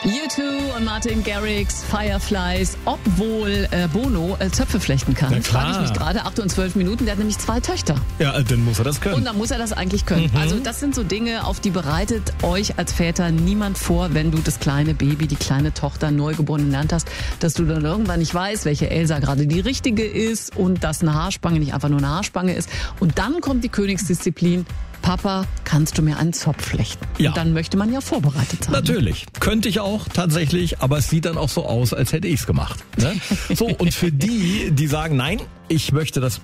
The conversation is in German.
U2 und Martin Garrix, Fireflies, obwohl Bono Zöpfe flechten kann. Na klar. Frage ich mich gerade, 8 und 12 Minuten, der hat nämlich 2 Töchter. Ja, dann muss er das können. Und dann muss er das eigentlich können. Also das sind so Dinge, auf die bereitet euch als Väter niemand vor, wenn du das kleine Baby, die kleine Tochter neugeboren genannt hast, dass du dann irgendwann nicht weißt, welche Elsa gerade die richtige ist und dass eine Haarspange nicht einfach nur eine Haarspange ist. Und dann kommt die Königsdisziplin. Papa, kannst du mir einen Zopf flechten? Ja. Und dann möchte man ja vorbereitet sein. Natürlich. Könnte ich auch tatsächlich, aber es sieht dann auch so aus, als hätte ich es gemacht. Ne? So, und für die sagen, nein, ich möchte das